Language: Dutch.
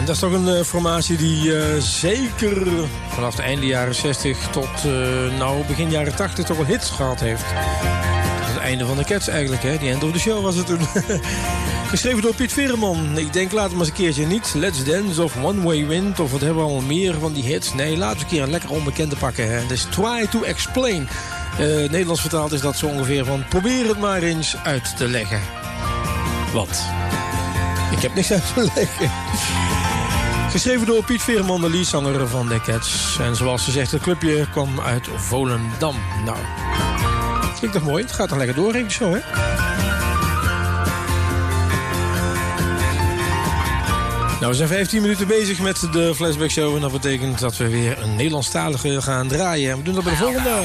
dat is toch een formatie die zeker vanaf de einde jaren 60 tot begin jaren 80 toch wel hits gehad heeft. Het einde van de Cats eigenlijk, hè? Die end of the show was het toen. Geschreven door Piet Veerman. Ik denk, laat hem eens een keertje niet. Let's Dance of One Way Wind. Of wat hebben we al meer van die hits? Nee, laten we een keer een lekker onbekende pakken. Hè? Dus Try to Explain. Nederlands vertaald is dat zo ongeveer van... probeer het maar eens uit te leggen. Wat? Ik heb niks uit te leggen. Geschreven door Piet Veerman, de leadzanger van de Cats. En zoals ze zegt, het clubje kwam uit Volendam. Nou, vind ik toch mooi? Het gaat dan lekker door, even zo, hè? Nou, we zijn 15 minuten bezig met de Flashback Show. En dat betekent dat we weer een Nederlandstalige gaan draaien. En we doen dat bij de volgende.